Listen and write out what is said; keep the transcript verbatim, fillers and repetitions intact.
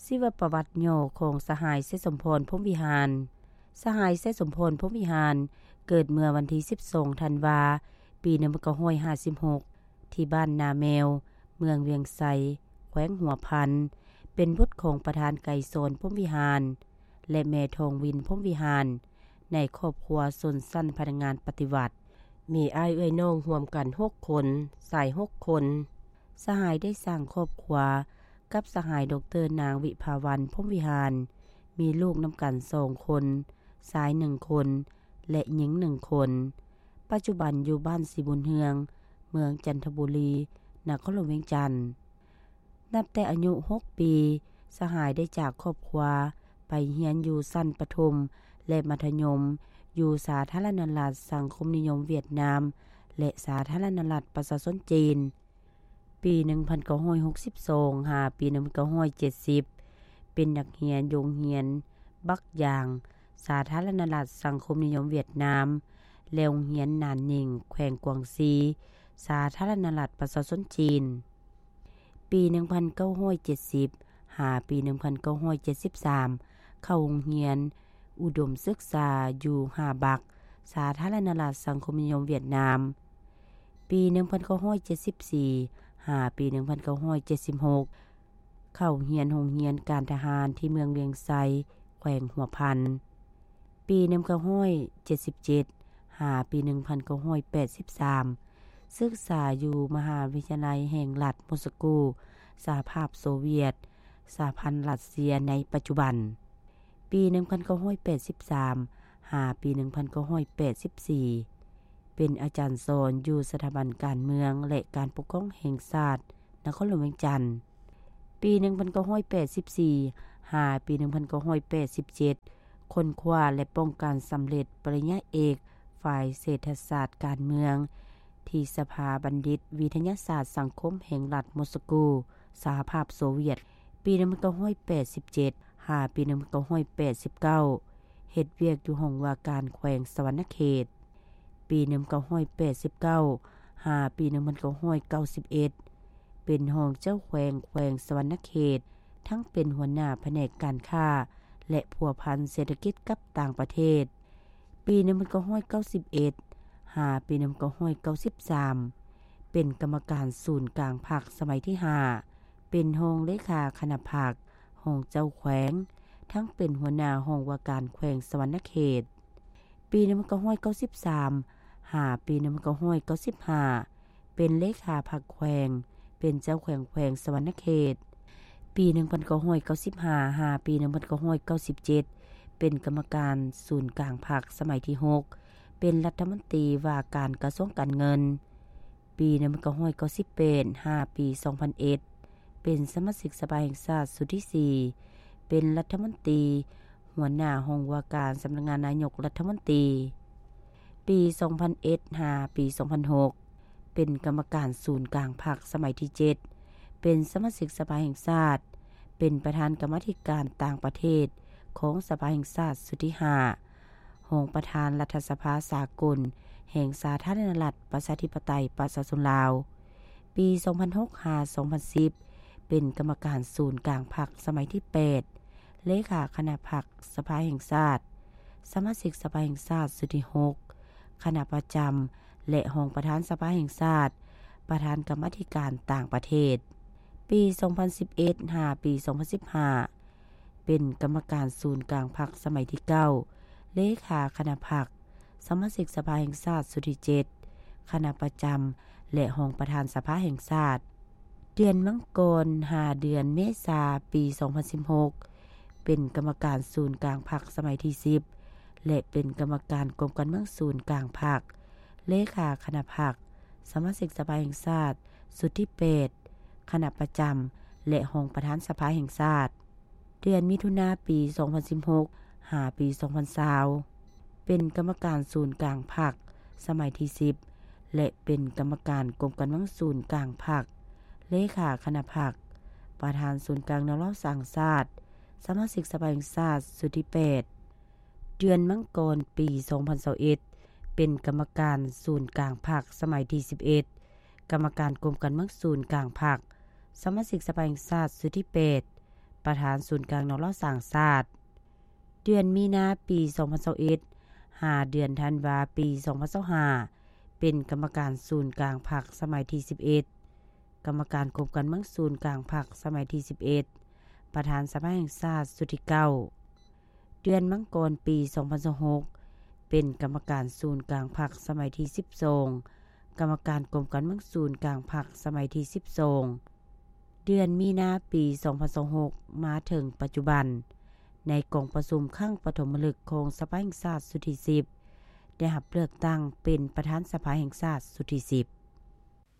ชีวประวัติย่อของสหายเสสมพรพรหมวิหารสหายเสสมพรพรหมวิหารเกิดเมื่อวันที่สิบสองธันวาปีหนึ่งพันเก้าร้อยห้าสิบหกที่บ้านนาแมวเมืองเวียงไสแขวงหัวพันเป็นบุตรของประธานไก่โซนพรหมวิหารและแม่ทองวินพรหมวิหารในครอบครัวชนชั้นพนักงานปฏิวัติมีอ้ายเอื้อยน้องรวมกันหกคนสายหกคนสหายได้สร้างครอบครัวกับสหายดรนางวิภาวันพรหมวิหารมีลูกนำกันสองคนชายหนึ่งคนและหญิงหนึ่งคนปัจจุบันอยู่บ้านศรีบุญเฮืองเมืองจันทบุรีนครหลวงเวียงจันทน์นับแต่อายุหกปีสหายได้จากครอบครัวไปเรียนอยู่ชั้นประถมและมัธยมอยู่สาธารณรัฐสังคมนิยมเวียดนามและสาธารณรัฐประชาชนจีนปีหนึ่งพันเก้าร้อยหกสิบสองหาปีหนึ่งพันเก้าร้อยเจ็ดสิบเป็นนักเรียนโรงเรียนบักยางสาธารณรัฐสังคมนิยมเวียดนามและโรงเรียนนานนิงแขวงกวางซีสาธารณรัฐประชาชนจีนปีหนึ่งพันเก้าร้อยเจ็ดสิบหาปีหนึ่งพันเก้าร้อยเจ็ดสิบสามเข้าโรงเรียนอุดมศึกษาอยู่หาบักสาธารณรัฐสังคมนิยมเวียดนามปีหนึ่งพันเก้าร้อยเจ็ดสิบสี่หาปีหนึ่งพันเก้าร้อยเจ็ดสิบหกเข้าเรียนโรงเรียนการทหารที่เมืองเวียงไสแขวงหัวพันปีหนึ่งพันเก้าร้อยเจ็ดสิบเจ็ดหาปีหนึ่งพันเก้าร้อยแปดสิบสามศึกษาอยู่มหาวิทยาลัยแห่งรัฐมอสโกสหภาพโซเวียตสหพันธ์รัสเซียในปัจจุบันปีหนึ่งพันเก้าร้อยแปดสิบสามหาปีหนึ่งพันเก้าร้อยแปดสิบสี่เป็นอาจารย์สอนอยู่สถาบันการเมืองและการปกครองแห่งชาตินครหลวงเวียงจันทน์ปีหนึ่งพันเก้าร้อยแปดสิบสี่หาปีหนึ่งพันเก้าร้อยแปดสิบเจ็ดค้นคว้าและป้องกันสำเร็จปริญญาเอกฝ่ายเศรษฐศาสตร์การเมืองที่สภาบัณฑิตวิทยาศาสตร์สังคมแห่งรัฐมอสโกสหภาพโซเวียตปีหนึ่งพันเก้าร้อยแปดสิบเจ็ดหาปีหนึ่งพันเก้าร้อยแปดสิบเก้าเฮ็ดเวียกอยู่ห้องว่าการแขวงสวรรณเขตปีหนึ่งพันเก้าร้อยแปดสิบเก้าหาปีหนึ่งพันเก้าร้อยเก้าสิบเอ็ดเป็นห้องเจ้าแขวงแขวงสวรรณเขตทั้งเป็นหัวหน้าแผนกการค้าและพัวพันเศรษฐกิจกับต่างประเทศปีหนึ่งพันเก้าร้อยเก้าสิบเอ็ดหาปีหนึ่งพันเก้าร้อยเก้าสิบสามเป็นกรรมการศูนย์กลางภาคสมัยที่ห้าเป็นห้องเลขาคณะภาคห้องเจ้าแขวงทั้งเป็นหัวหน้าห้องว่าการแขวงสวรรณเขตปีหนึ่งพันเก้าร้อยเก้าสิบสามหาปีหนึ่งพันเก้าร้อยเก้าสิบห้าเป็นเลขาภาคแขวงเป็นเจ้าแขวงแขวงสวรรณเขตปีหนึ่งพันเก้าร้อยเก้าสิบห้าหาปีหนึ่งพันเก้าร้อยเก้าสิบเจ็ดเป็นกรรมการศูนย์กลางภาคสมัยที่หกเป็นรัฐมนตรีว่าการกระทรวงการเงินปีหนึ่งพันเก้าร้อยเก้าสิบแปดหาปีสองพันเอ็ดเป็นสมาชิกสภาแห่งชาติสุดที่สี่เป็นรัฐมนตรีหัวหน้าห้องว่าการสำนักงานนายกรัฐมนตรีปีสองพันเอ็ดหาปีสองพันหกเป็นกรรมการศูนย์กลางภาคสมัยที่เจ็ดเป็นสมาชิกสภาแห่งชาติเป็นประธานกรรมาธิการต่างประเทศของสภาแห่งชาติสุดที่ห้าห้องประธานรัฐสภาสากลแห่งสาธารณรัฐประชาธิปไตยประชาชนลาวปีสองพันหกหาสองพันสิบเป็นกรรมการศูนย์กลางพรรคสมัยที่แปดเลขาคณะพรรคสภาแห่งชาติสมาชิกสภาแห่งชาติสุดที่หกคณะประจำและห้องประธานสภาแห่งชาติประธานกรรมาธิการต่างประเทศปีสองพันสิบเอ็ดหาปีสองพันสิบห้าเป็นกรรมการศูนย์กลางพรรคสมัยที่เก้าเลขาคณะพรรคสมาชิกสภาแห่งชาติสุดที่เจ็ดคณะประจำและห้องประธานสภาแห่งชาติเดือนมังกรหาเดือนเมษาปีสองพันสิบหกเป็นกรรมการศูนย์กลางพรรคสมัยที่สิบและเป็นกรรมการกรมการเมืองศูนย์กลางพรรคเลขาคณะพรรคสมาชิกสภาแห่งชาติสุดที่แปดคณะประจำและห้องประธานสภาแห่งชาติเดือนมิถุนาปีสองพันสิบหกหาปีสองพันยี่สิบเป็นกรรมการศูนย์กลางพรรคสมัยที่สิบและเป็นกรรมการกรมการเมืองศูนย์กลางพรรคเลขาคณะพรรคประธานศูนย์กลางแนวร่วมสร้างชาติสมาชิกสภาแห่งชาติสุดที่แปดเดือนมังกรปีสองพันยี่สิบเอ็ดเป็นกรรมการศูนย์กลางพรรคสมัยที่สิบเอ็ดกรรมการกรมการเมืองศูนย์กลางพรรคสมาชิกสภาแห่งชาติสุดที่แปดประธานศูนย์กลางนรสร้างชาติเดือนมีนาปีสองพันยี่สิบเอ็ด ห้าเดือนธันวาปีสองพันยี่สิบห้าเป็นกรรมการศูนย์กลางพรรคสมัยที่สิบเอ็ดกรรมการกรมการเมืองศูนย์กลางพรรคสมัยที่สิบเอ็ดประธานสภาแห่งชาติสุดที่เก้าเดือนมังกรปีสองพันยี่สิบหกเป็นกรรมการศูนย์กลางพรรคสมัยที่สิบสองกรรมการกรมการเมืองศูนย์กลางพรรคสมัยที่สิบสองเดือนมีนาปีสองพันยี่สิบหกมาถึงปัจจุบันในกองประชุมครั้งปฐมฤกษ์ของสภาแห่งชาติสุดที่สิบได้รับเลือกตั้งเป็นประธานสภาแห่งชาติสุดที่สิบ